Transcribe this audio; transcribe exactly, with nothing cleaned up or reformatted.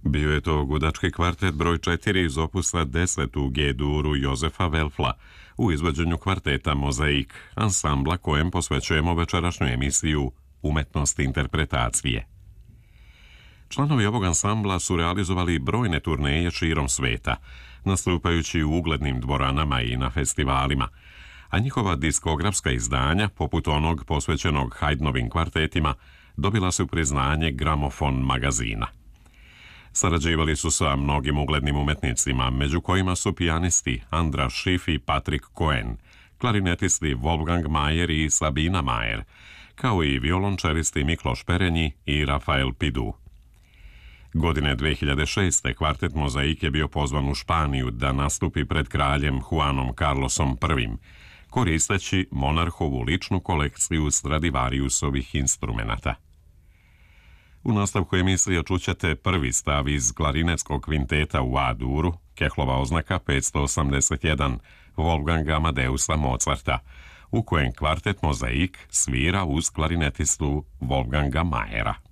Bio je to gudački kvartet broj četiri iz opusa deset u G-duru Jozefa Welfla u izvođenju kvarteta Mozaik, ansambla kojem posvećujemo večerašnju emisiju Umetnost interpretacije. Članovi ovog ansambla su realizovali brojne turneje širom sveta, nastupajući u uglednim dvoranama i na festivalima, a njihova diskografska izdanja, poput onog posvećenog Haydnovim kvartetima, dobila su priznanje Gramofon magazina. Sarađivali su sa mnogim uglednim umetnicima, među kojima su pijanisti Andras Schiff i Patrick Cohen, klarinetisti Wolfgang Mayer i Sabina Mayer, kao i violončelisti Mikloš Perenji i Rafael Pidu. Godine dve hiljade šeste. kvartet Mozaik je bio pozvan u Španiju da nastupi pred kraljem Juanom Carlosom prvim, koristeći monarhovu ličnu kolekciju Stradivariusovih instrumenata. U nastavku emisije čućete prvi stav iz klarinetskog kvinteta u A-duru, Kehlova oznaka petsto osamdeset jedan, Wolfganga Amadeusa Mozarta, u kojem kvartet Mozaik svira uz klarinetistu Wolfganga Mayera.